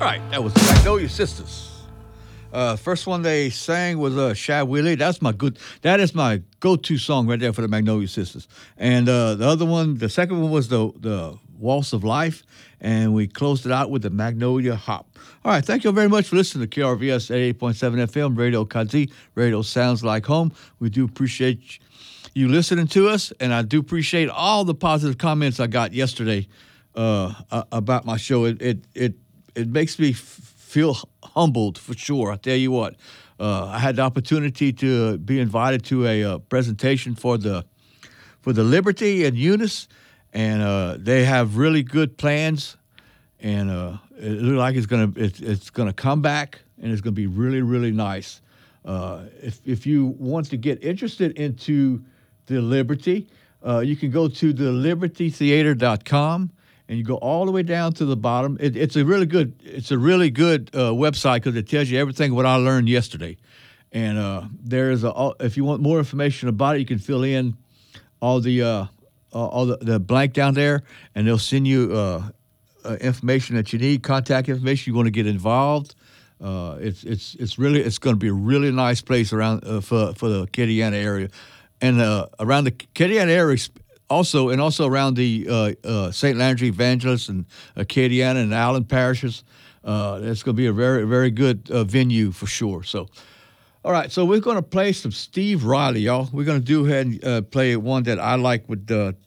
right, that was the Magnolia Sisters. First one they sang was Shad Willie. That is my go-to song right there for the Magnolia Sisters. And the other one, the second one was the Waltz of Life, and we closed it out with the Magnolia Hop. All right, thank you very much for listening to KRVS 88.7 FM, Radio Kazi. Radio sounds like home. We do appreciate you listening to us, and I do appreciate all the positive comments I got yesterday about my show. It makes me feel humbled for sure. I tell you what, I had the opportunity to be invited to a presentation for the Liberty and Eunice, and they have really good plans, and it looks like it's gonna come back, and it's gonna be really, really nice. If you want to get interested into the Liberty, you can go to thelibertytheater.com. And you go all the way down to the bottom. It's a really good website because it tells you everything what I learned yesterday. And if you want more information about it, you can fill in all the blank down there, and they'll send you information that you need, contact information. You want to get involved. It's going to be a really nice place around for the Acadiana area, and around the Acadiana area. Also around the St. Landry Evangelist and Acadiana and Allen parishes. It's going to be a very, very good venue for sure. So, all right, so we're going to play some Steve Riley, y'all. We're going to do ahead and play one that I like with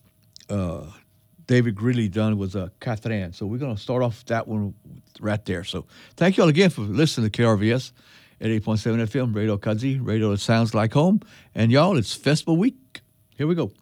David Greeley done was Catherine. So we're going to start off that one right there. So thank you all again for listening to KRVS at 8.7 FM, Radio Kazi, radio that sounds like home. And y'all, it's Festival Week. Here we go.